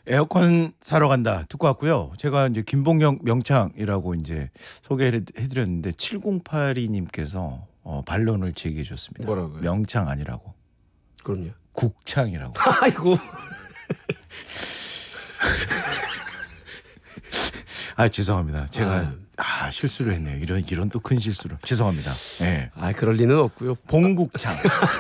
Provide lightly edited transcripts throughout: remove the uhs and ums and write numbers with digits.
에어컨 사러 간다 듣고 왔고요. 제가 이제 김봉영 명창이라고 이제 소개를 해드렸는데 7082님께서 반론을 제기해 줬습니다. 뭐라고요? 명창 아니라고. 그럼요. 국창이라고. 아이고. 아 죄송합니다. 제가 실수를 했네요. 이런 또 큰 실수를. 죄송합니다. 네. 그럴 리는 없고요. 봉국창.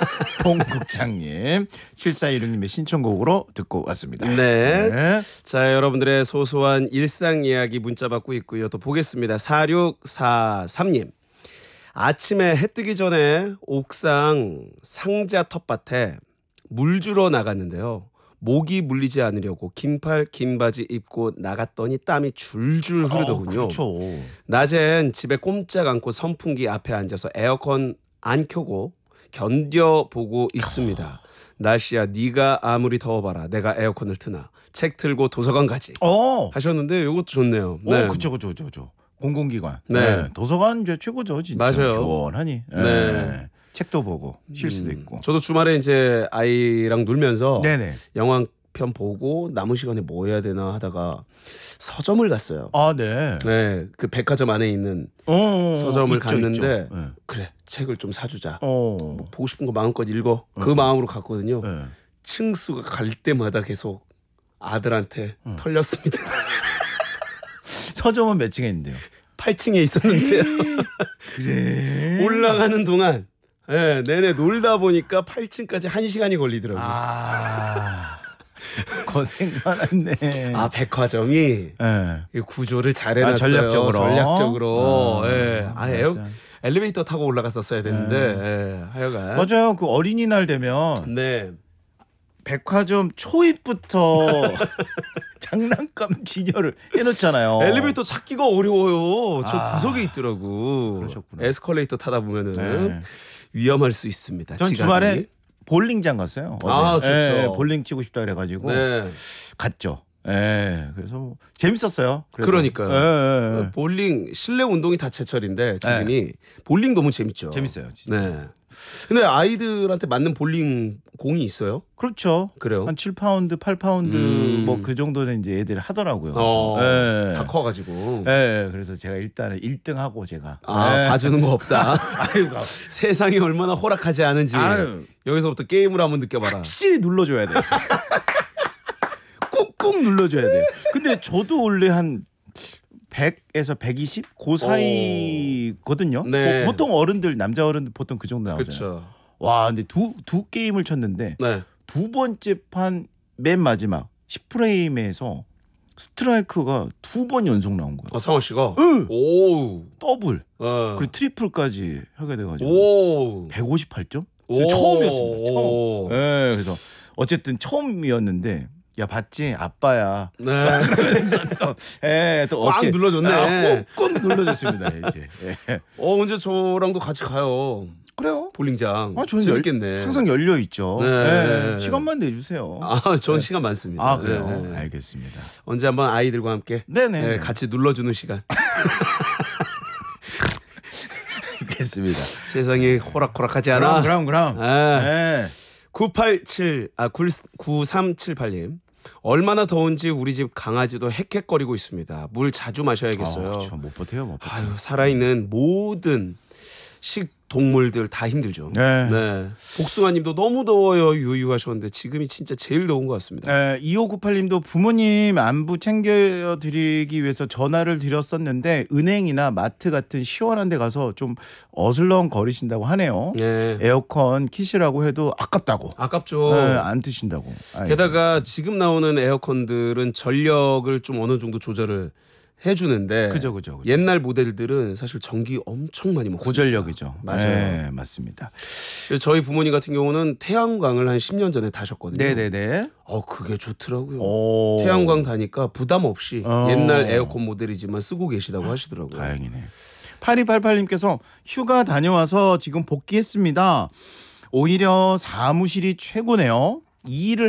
봉국창님 7416님의 신청곡으로 듣고 왔습니다. 네. 자, 여러분들의 소소한 일상 이야기 문자 받고 있고요. 또 보겠습니다. 4643님. 아침에 해 뜨기 전에 옥상 상자 텃밭에 물 주러 나갔는데요. 모기 물리지 않으려고 긴팔 긴 바지 입고 나갔더니 땀이 줄줄 흐르더군요. 그렇죠. 낮엔 집에 꼼짝 않고 선풍기 앞에 앉아서 에어컨 안 켜고 견뎌보고 있습니다. 날씨야 네가 아무리 더워봐라. 내가 에어컨을 트나. 책 틀고 도서관 가지. 하셨는데 이것도 좋네요. 네. 그렇죠. 공공기관. 네. 도서관 이제 최고죠, 진짜. 맞아요. 시원하니. 네. 책도 보고 쉴 수도 있고. 저도 주말에 이제 아이랑 놀면서 네네. 영화 한 편 보고 남은 시간에 뭐 해야 되나 하다가 서점을 갔어요. 네. 네, 그 백화점 안에 있는 서점을 있죠, 갔는데 있죠. 네. 그래 책을 좀 사주자. 뭐 보고 싶은 거 마음껏 읽어. 그 마음으로 갔거든요. 네. 층수가 갈 때마다 계속 아들한테 털렸습니다. 서점은 몇 층에 있는데요? 8층에 있었는데요. 그래. 올라가는 동안 내내 놀다 보니까 8층까지 1시간이 걸리더라고요. 고생 많았네. 백화점이 이 구조를 잘 해놨어요. 전략적으로. 엘리베이터 타고 올라갔었어야 되는데 하여간 맞아요. 그 어린이날 되면 네. 백화점 초입부터 장난감 진열을 해놓잖아요. 엘리베이터 찾기가 어려워요. 저 구석에 있더라고. 그러셨구나. 에스컬레이터 타다 보면은 위험할 수 있습니다. 전 주말에 볼링장 갔어요. 어제. 좋죠. 볼링 치고 싶다 그래가지고 네. 갔죠. 그래서 뭐 재밌었어요. 그래도. 그러니까요. 볼링 실내 운동이 다 제철인데 지금이 볼링 너무 재밌죠. 재밌어요, 진짜. 네. 근데 아이들한테 맞는 볼링 공이 있어요? 그렇죠. 그래요? 한 7파운드, 8파운드 뭐 그 정도는 이제 애들이 하더라고요. 다 커가지고. 그래서 제가 일단은 1등하고 제가 봐주는 거 없다. 아이고, 세상이 얼마나 호락하지 않은지 여기서부터 게임을 한번 느껴봐라. 확실히 눌러줘야 돼. 꾹꾹 눌러줘야 돼. 근데 저도 원래 한 100에서 120? 그 사이거든요. 네. 보통 어른들, 남자 어른들 보통 그 정도 나오잖아요. 그렇죠. 와, 근데 두 게임을 쳤는데 두 번째 판 맨 마지막 10프레임에서 스트라이크가 2번 연속 나온 거예요. 상원 씨가? 응. 오. 더블. 그리고 트리플까지 하게 돼가지고 오. 158점? 처음이었습니다. 처음. 그래서 어쨌든 처음이었는데 야 봤지 아빠야. 네. 그러면서 또 꽉 눌러줬네. 꾹꾹 눌러줬습니다 이제. 언제 저랑도 같이 가요. 그래요? 볼링장. 저는 재밌겠네. 항상 열려 있죠. 네. 시간만 내주세요. 전 시간 많습니다. 그래요? 네. 알겠습니다. 언제 한번 아이들과 함께 네네. 같이 눌러주는 시간. 알겠습니다. 세상이 호락호락하지 않아. 그럼. 9378님. 얼마나 더운지 우리 집 강아지도 헥헥거리고 있습니다. 물 자주 마셔야겠어요. 그렇죠. 못 버텨요. 살아있는 모든 식동물들 다 힘들죠. 네. 복숭아님도 너무 더워요 유유하셨는데 지금이 진짜 제일 더운 것 같습니다. 2598님도 부모님 안부 챙겨드리기 위해서 전화를 드렸었는데 은행이나 마트 같은 시원한 데 가서 좀 어슬렁거리신다고 하네요. 에어컨 키시라고 해도 아깝죠. 안 트신다고. 게다가 지금 나오는 에어컨들은 전력을 좀 어느 정도 조절을 해주는데 그죠. 옛날 모델들은 사실 전기 엄청 많이 먹습니다. 고전력이죠. 맞아요. 맞습니다. 그래서 저희 부모님 같은 경우는 태양광을 한 10년 전에 다셨거든요. 네네네. 그게 좋더라고요. 태양광 다니까 부담 없이 옛날 에어컨 모델이지만 쓰고 계시다고 하시더라고요. 다행이네. 8288님께서 휴가 다녀와서 지금 복귀했습니다. 오히려 사무실이 최고네요. 이 일을